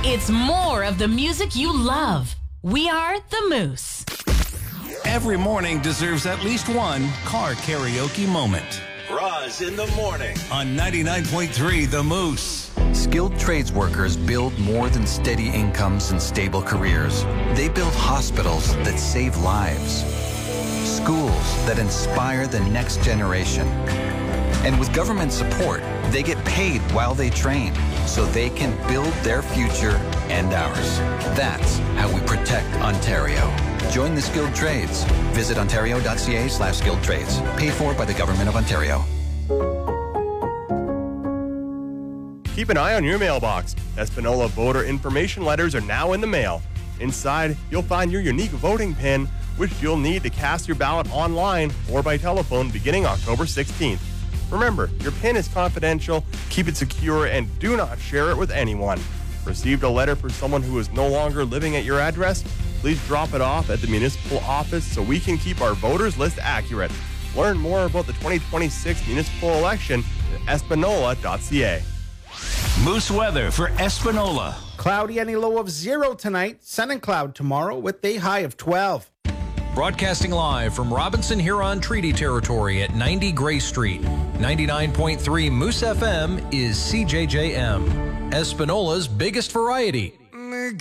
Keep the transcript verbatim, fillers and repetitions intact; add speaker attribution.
Speaker 1: It's more of the music you love. We are the Moose.
Speaker 2: Every morning deserves at least one car karaoke moment.
Speaker 3: Roz in the morning.
Speaker 2: On ninety-nine point three, The Moose.
Speaker 4: Skilled trades workers build more than steady incomes and stable careers. They build hospitals that save lives, schools that inspire the next generation. And with government support, they get paid while they train so they can build their future and ours. That's how we protect Ontario. Join the skilled trades. Visit ontario.ca slash skilled trades. Paid for by the Government of Ontario.
Speaker 5: Keep an eye on your mailbox. Espanola voter information letters are now in the mail. Inside, you'll find your unique voting pin, which you'll need to cast your ballot online or by telephone beginning October sixteenth. Remember, your pin is confidential, keep it secure, and do not share it with anyone. Received a letter for someone who is no longer living at your address? Please drop it off at the municipal office so we can keep our voters list accurate. Learn more about the twenty twenty-six municipal election at espanola dot c a.
Speaker 2: Moose weather for Espanola.
Speaker 6: Cloudy and a low of zero tonight. Sun and cloud tomorrow with a high of twelve.
Speaker 7: Broadcasting live from Robinson Huron Treaty Territory at ninety Gray Street. ninety-nine point three Moose F M is C J J M, Espanola's biggest variety.